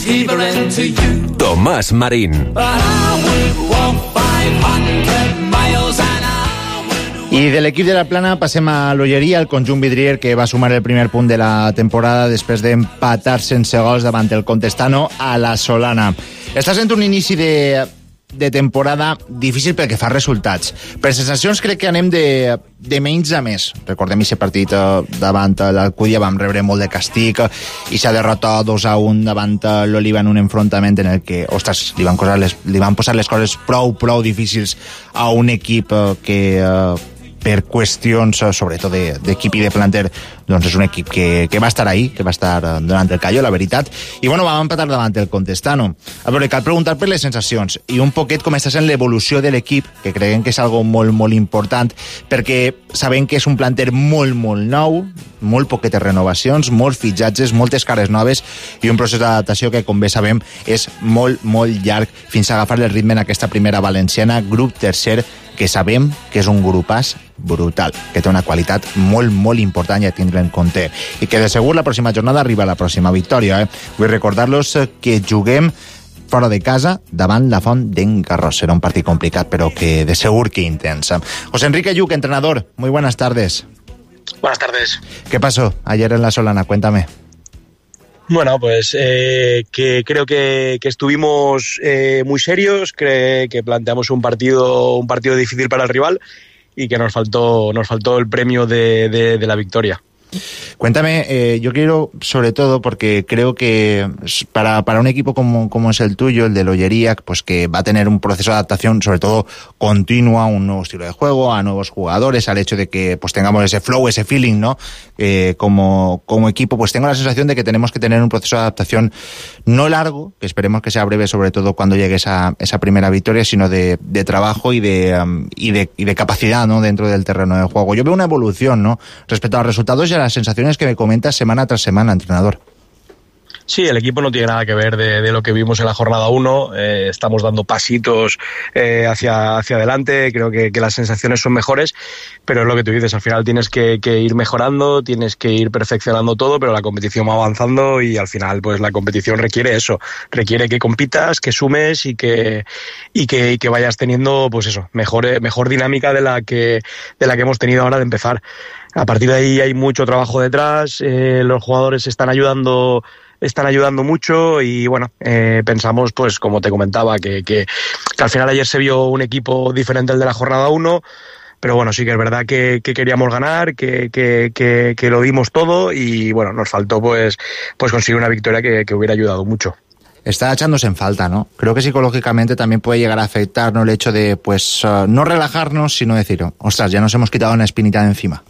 Tomás Marín. I de l'equip de la Plana passem a l'Olleria, el conjunt vidrier que va sumar el primer punt de la temporada després d'empatar sense gols davant el Contestano a la Solana. Està sent un inici de temporada difícil pel que fa resultats. Per sensacions crec que anem de menys a més. Recordem aquest partit davant l'Alcúdia, vam rebre molt de castig i s'ha derrotat 2-1 davant l'Oliva en un enfrontament en el que, ostres, li van posar les coses prou difícils a un equip que per qüestions, sobretot d'equip i de planter, doncs és un equip que va estar ahí, que va estar donant el callo, la veritat. I bueno, vam empatar davant el Contestano. A veure, cal preguntar per les sensacions i un poquet com està sent l'evolució de l'equip, que creiem que és algo molt important, perquè sabem que és un planter molt nou, molt poquetes renovacions, molts fitxatges, moltes cares noves i un procés d'adaptació que, com bé sabem, és molt llarg fins a agafar el ritme en aquesta primera valenciana, grup tercer, que sabem que és un grupàs brutal, que té una qualitat molt important i a tindre en compte. I que de segur la pròxima jornada arriba la pròxima victòria. Vull recordar-los que juguem fora de casa davant la Font d'en Carròs. Serà un partit complicat, però que de segur que intens. José Enrique Lluc, entrenador, muy buenas tardes. Buenas tardes. ¿Qué pasó ayer en la Solana? Cuéntame. Bueno, pues que creo que estuvimos muy serios, que planteamos un partido difícil para el rival y que nos faltó el premio de la victoria. Cuéntame, yo quiero, sobre todo, porque creo que para un equipo como es el tuyo, el de Olleria, pues que va a tener un proceso de adaptación, sobre todo continua, a un nuevo estilo de juego, a nuevos jugadores, al hecho de que pues tengamos ese flow, ese feeling, ¿no? Como equipo, pues tengo la sensación de que tenemos que tener un proceso de adaptación no largo, que esperemos que sea breve, sobre todo cuando llegue esa primera victoria, sino de trabajo y de capacidad, ¿no? Dentro del terreno de juego. Yo veo una evolución, ¿no? Respecto a los resultados y a las sensaciones que me comentas semana tras semana, entrenador. Sí, el equipo no tiene nada que ver de lo que vimos en la jornada 1. Estamos dando pasitos hacia adelante. Creo que las sensaciones son mejores, pero es lo que tú dices, al final tienes que ir mejorando, tienes que ir perfeccionando todo, pero la competición va avanzando y al final pues la competición requiere eso, requiere que compitas, que sumes y que vayas teniendo pues eso, mejor dinámica de la que hemos tenido ahora de empezar. A partir de ahí hay mucho trabajo detrás, los jugadores están ayudando mucho y bueno, pensamos, pues como te comentaba, que al final ayer se vio un equipo diferente al de la jornada 1, pero bueno, sí que es verdad que queríamos ganar, que lo dimos todo y bueno, nos faltó pues conseguir una victoria que hubiera ayudado mucho. Está echándose en falta, ¿no? Creo que psicológicamente también puede llegar a afectarnos el hecho de, pues, no relajarnos, sino decir, ostras, ya nos hemos quitado una espinita de encima.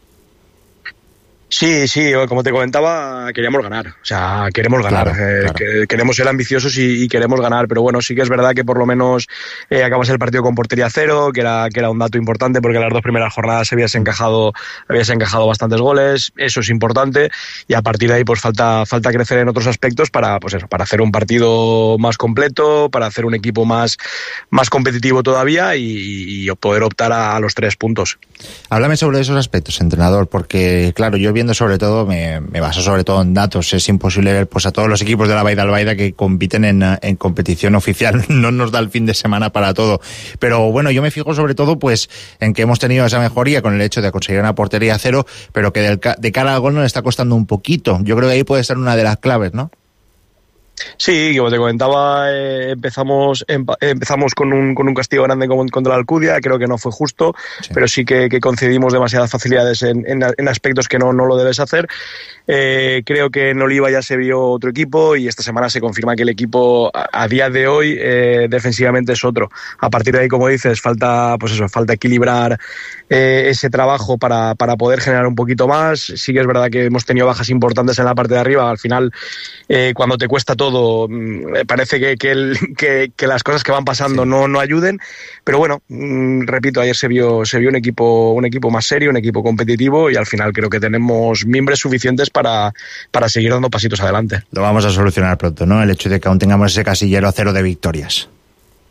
Sí, como te comentaba, queríamos ganar, o sea, queremos ganar, claro. Queremos ser ambiciosos y queremos ganar, pero bueno, sí que es verdad que por lo menos acabas el partido con portería cero, que era un dato importante porque en las dos primeras jornadas habías encajado bastantes goles, eso es importante y a partir de ahí pues falta crecer en otros aspectos para hacer un partido más completo, para hacer un equipo más competitivo todavía y poder optar a los 3 puntos. Háblame sobre esos aspectos, entrenador, porque claro, yo viendo sobre todo, me baso sobre todo en datos. Es imposible ver pues a todos los equipos de la Albaida que compiten en competición oficial. No nos da el fin de semana para todo. Pero bueno, yo me fijo sobre todo pues en que hemos tenido esa mejoría con el hecho de conseguir una portería cero, pero que de cara al gol nos está costando un poquito. Yo creo que ahí puede ser una de las claves, ¿no? Sí, como te comentaba, empezamos con un castigo grande contra la Alcudia, creo que no fue justo, sí. Pero sí que concedimos demasiadas facilidades en aspectos que no lo debes hacer. Creo que en Oliva ya se vio otro equipo y esta semana se confirma que el equipo a día de hoy defensivamente es otro. A partir de ahí, como dices, falta equilibrar ese trabajo para poder generar un poquito más. Sí que es verdad que hemos tenido bajas importantes en la parte de arriba. Al final, cuando te cuesta todo, parece que las cosas que van pasando sí. no ayuden. Pero bueno, repito, ayer se vio un equipo más serio, un equipo competitivo y al final creo que tenemos mimbres suficientes para seguir dando pasitos adelante. Lo vamos a solucionar pronto, ¿no? El hecho de que aún tengamos ese casillero a 0 de victorias.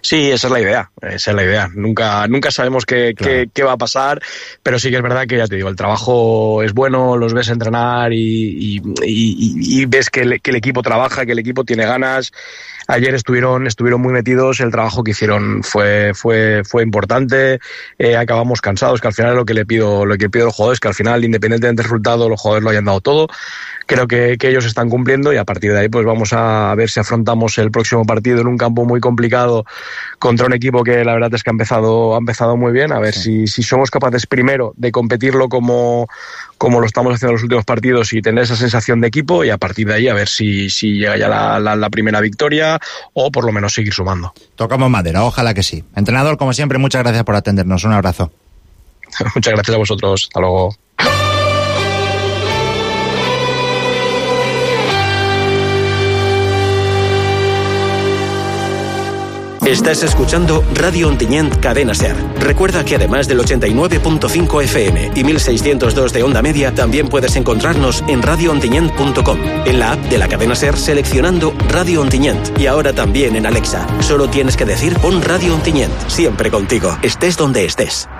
Sí, esa es la idea. Nunca sabemos qué va a pasar, pero sí que es verdad que, ya te digo, el trabajo es bueno, los ves entrenar y ves que el equipo trabaja, que el equipo tiene ganas. Ayer estuvieron muy metidos, el trabajo que hicieron fue importante, acabamos cansados, que al final es lo que pido a los jugadores, que al final, independientemente del resultado, los jugadores lo hayan dado todo. Creo que ellos están cumpliendo y a partir de ahí pues vamos a ver si afrontamos el próximo partido en un campo muy complicado contra un equipo que la verdad es que ha empezado muy bien, a ver si somos capaces primero de competirlo como lo estamos haciendo en los últimos partidos y tener esa sensación de equipo, y a partir de ahí a ver si llega ya la primera victoria o por lo menos seguir sumando. Tocamos madera, ojalá que sí. Entrenador, como siempre, muchas gracias por atendernos. Un abrazo. Muchas gracias a vosotros. Hasta luego. Estás escuchando Radio Ontinyent Cadena SER. Recuerda que además del 89.5 FM y 1602 de onda media, también puedes encontrarnos en radioontinyent.com, en la app de la cadena SER seleccionando Radio Ontinyent y ahora también en Alexa. Solo tienes que decir pon Radio Ontinyent, siempre contigo, estés donde estés.